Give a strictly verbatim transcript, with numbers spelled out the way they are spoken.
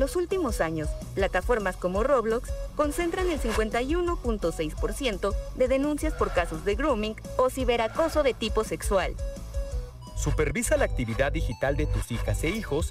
los últimos años, plataformas como Roblox concentran el cincuenta y uno punto seis por ciento de denuncias por casos de grooming o ciberacoso de tipo sexual. Supervisa la actividad digital de tus hijas e hijos